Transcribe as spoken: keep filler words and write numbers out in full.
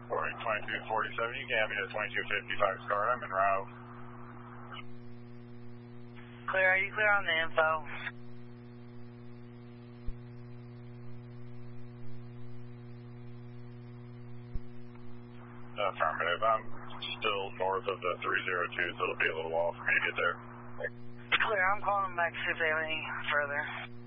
Boarding twenty-two forty-seven, you can have me at twenty-two fifty-five Scar, I'm en route. Clear, are you clear on the info? Affirmative, I'm still north of the three oh two, so it'll be a little while for me to get there. Clear, I'm calling them back to see if they have any further.